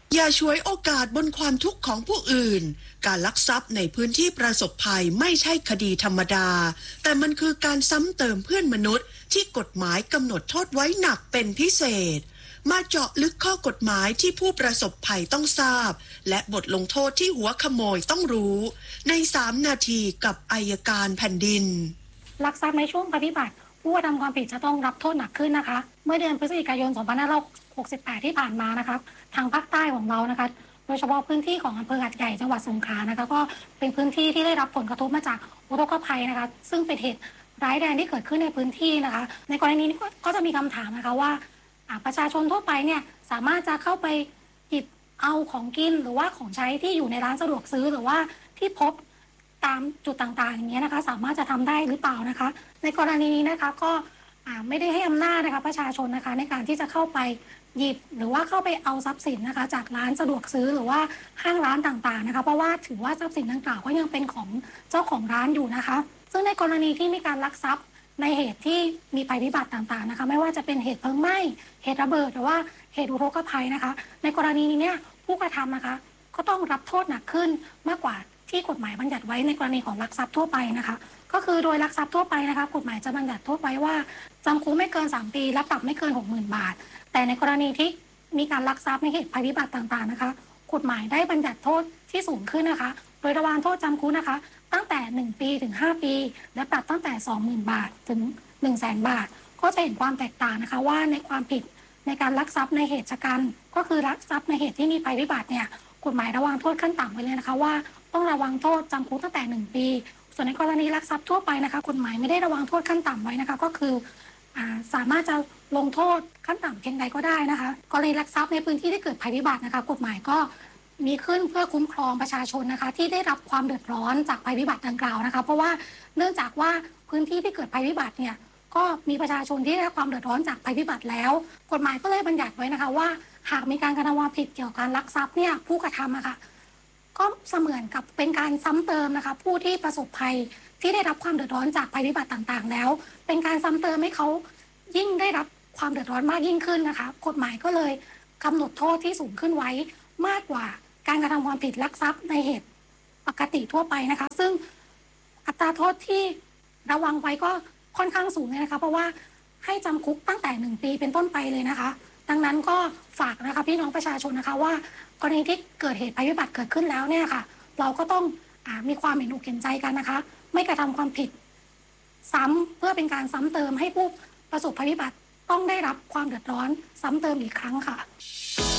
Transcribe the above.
อย่าฉวยโอกาสบนความทุกข์ของผู้อื่น การลักทรัพย์ในพื้นที่ประสบภัยไม่ใช่คดีธรรมดา แต่มันคือการซ้ำเติมเพื่อนมนุษย์ที่กฎหมายกำหนดโทษไว้หนักเป็นพิเศษ มาเจาะลึกข้อกฎหมายที่ผู้ประสบภัยต้องทราบ และบทลงโทษที่หัวขโมยต้องรู้ ใน 3 นาทีกับอัยการแผ่นดินลักทรัพย์ในช่วงภัยพิบัติผู้กระทำความผิดจะต้องรับโทษหนักขึ้นนะคะเมื่อเดือนพฤศจิกายน 2568 ที่ผ่านมานะคะทางภาคใต้ของเรานะคะโดยเฉพาะพื้นที่ของอำเภอหาดใหญ่จังหวัดสงขลานะคะก็เป็นพื้นที่ที่ได้รับผลกระทบมาจากอุทกภัยนะคะซึ่งเป็นเหตุร้ายแรงที่เกิดขึ้นในพื้นที่นะคะในกรณีนี้ก็จะมีคำถามนะคะว่าประชาชนทั่วไปเนี่ยสามารถจะเข้าไปหยิบเอาของกินหรือว่าของใช้ที่อยู่ในร้านสะดวกซื้อหรือว่าที่พบตามจุดต่างๆอย่างเงี้ยนะคะสามารถจะทำได้หรือเปล่านะคะในกรณีนี้นะคะก็ไม่ได้ให้อำนาจนะคะประชาชนนะคะในการที่จะเข้าไปหยิบหรือว่าเข้าไปเอาทรัพย์สินนะคะจากร้านสะดวกซื้อหรือว่าห้างร้านต่างๆนะคะเพราะว่าถือว่าทรัพย์สินดังกล่าวก็ยังเป็นของเจ้าของร้านอยู่นะคะซึ่งในกรณีที่มีการลักทรัพย์ในเหตุที่มีภัยพิบัติต่างๆนะคะไม่ว่าจะเป็นเหตุเพลิงไหม้เหตุระเบิดหรือว่าเหตุอุทกภัยนะคะในกรณีนี้เนี่ยผู้กระทำนะคะก็ต้องรับโทษหนักขึ้นมากกว่าที่กฎหมายบัญญัติไว้ในกรณีของลักทรัพย์ทั่วไปนะคะก็คือโดยลักทรัพย์ทั่วไปนะคะกฎหมายจะบัญญัติโทษไว้ว่าจำคุกไม่เกิน3 ปีและปรับไม่เกิน 60,000 บาทแต่ในกรณีที่มีการลักทรัพย์ในเหตุภัยพิบัติต่างๆนะคะกฎหมายได้บัญญัติโทษที่สูงขึ้นนะคะโดยระวางโทษจำคุกนะคะตั้งแต่1 ปีถึง5 ปีและปรับตั้งแต่ 20,000 บาทถึง 100,000 บาทก็จะเห็นความแตกต่างนะคะว่าในความผิดในการลักทรัพย์ในเหตุชะกันก็คือลักทรัพย์ในเหตุที่มีภัยพิบัติเนี่ยกฎหมายระวางโทษขั้นต่ำไว้เลยนะคะว่าต้องระวังโทษจำคุกตั้งแต่1 ปีส่วนในกรณีลักทรัพย์ทั่วไปนะคะกฎหมายไม่ได้ระวังโทษขั้นต่ำไว้นะคะก็คือสามารถจะลงโทษขั้นต่ำเพียงใดก็ได้นะคะกรณีลักทรัพย์ในพื้นที่ที่เกิดภัยพิบัตินะคะกฎหมายก็มีขึ้นเพื่อคุ้มครองประชาชนนะคะที่ได้รับความเดือดร้อนจากภัยพิบัติดังกล่าวนะคะเพราะว่าเนื่องจากว่าพื้นที่ที่เกิดภัยพิบัติเนี่ยก็มีประชาชนที่ได้รับความเดือดร้อนจากภัยพิบัติแล้วกฎหมายก็เลยบัญญัติไว้นะคะว่าหากมีการกระทำความผิดเกี่ยวกับการลักทรัพย์เนี่ยผู้กระทำนะคะก็เสมือนกับเป็นการซ้ำเติมนะคะผู้ที่ประสบภัยที่ได้รับความเดือดร้อนจากภัยพิบัติต่างๆแล้วเป็นการซ้ำเติมให้เขายิ่งได้รับความเดือดร้อนมากยิ่งขึ้นนะคะกฎหมายก็เลยกำหนดโทษที่สูงขึ้นไว้มากกว่าการกระทำความผิดลักทรัพย์ในเหตุปกติทั่วไปนะคะซึ่งอัตราโทษที่ระวังไว้ก็ค่อนข้างสูงเลยนะคะเพราะว่าให้จำคุกตั้งแต่1 ปีเป็นต้นไปเลยนะคะดังนั้นก็ฝากนะคะพี่น้องประชาชนนะคะว่ากรณีที่เกิดเหตุภัยพิบัติเกิดขึ้นแล้วเนี่ยค่ะเราก็ต้องมีความเห็นอกเห็นใจกันนะคะไม่กระทำความผิดซ้ำเพื่อเป็นการซ้ำเติมให้ผู้ประสบภัยพิบัติต้องได้รับความเดือดร้อนซ้ำเติมอีกครั้งค่ะ